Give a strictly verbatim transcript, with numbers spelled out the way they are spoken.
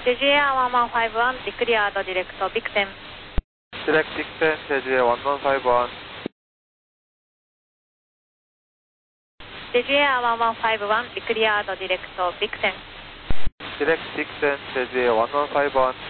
제주에어 일일오일 리크리아더 디렉터 빅센. 디렉 빅센 제주에 일일오일. 제주에어 일일오일 리크리아더 디렉터 빅센. 디렉 빅센 제주에 일일오일.